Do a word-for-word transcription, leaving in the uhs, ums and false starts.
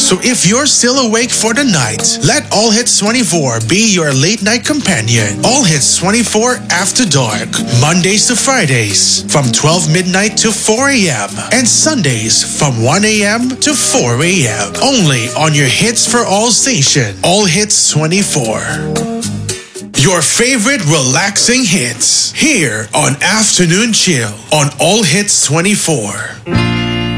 So if you're still awake for the night, let All Hits twenty-four be your late night companion. All Hits twenty-four After Dark, Mondays to Fridays from twelve midnight to four a.m. and Sundays from one a.m. to four a.m. Only on your Hits for All station, All Hits twenty-four. Your favorite relaxing hits here on Afternoon Chill on All Hits twenty-four.